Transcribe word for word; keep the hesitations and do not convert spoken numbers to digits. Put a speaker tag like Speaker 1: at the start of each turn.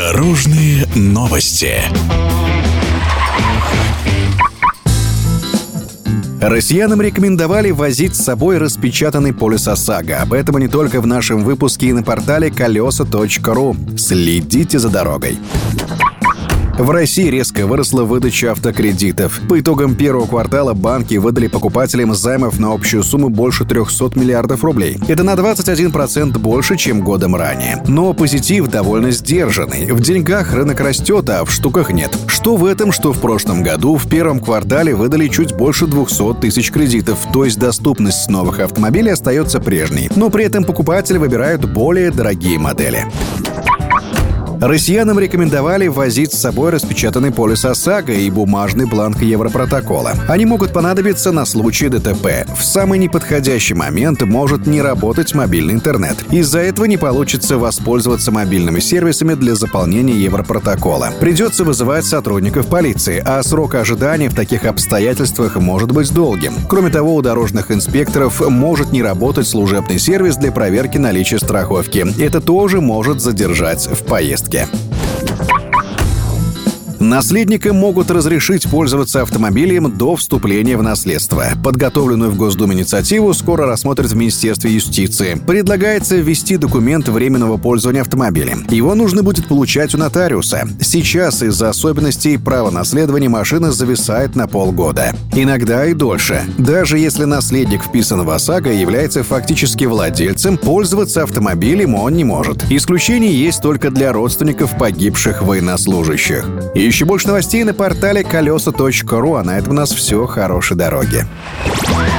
Speaker 1: Дорожные новости. Россиянам рекомендовали возить с собой распечатанный полис ОСАГО. Об этом не только в нашем выпуске и на портале колеса точка ру. Следите за дорогой. В России резко выросла выдача автокредитов. По итогам первого квартала банки выдали покупателям займов на общую сумму больше трехсот миллиардов рублей. Это на двадцать один процент больше, чем годом ранее. Но позитив довольно сдержанный. В деньгах рынок растет, а в штуках нет. Что в этом, что в прошлом году в первом квартале выдали чуть больше двухсот тысяч кредитов, то есть доступность новых автомобилей остается прежней. Но при этом покупатели выбирают более дорогие модели. Россиянам рекомендовали возить с собой распечатанный полис ОСАГО и бумажный бланк Европротокола. Они могут понадобиться на случай ДТП. В самый неподходящий момент может не работать мобильный интернет. Из-за этого не получится воспользоваться мобильными сервисами для заполнения Европротокола. Придется вызывать сотрудников полиции, а срок ожидания в таких обстоятельствах может быть долгим. Кроме того, у дорожных инспекторов может не работать служебный сервис для проверки наличия страховки. Это тоже может задержать в поездке. Наследникам могут разрешить пользоваться автомобилем до вступления в наследство. Подготовленную в Госдуме инициативу скоро рассмотрят в Министерстве юстиции. Предлагается ввести документ временного пользования автомобилем. Его нужно будет получать у нотариуса. Сейчас из-за особенностей права наследования машина зависает на полгода. Иногда и дольше. Даже если наследник вписан в ОСАГО и является фактически владельцем, пользоваться автомобилем он не может. Исключения есть только для родственников погибших военнослужащих. Еще больше новостей на портале колеса точка ру, а на этом у нас все. Хорошей дороги.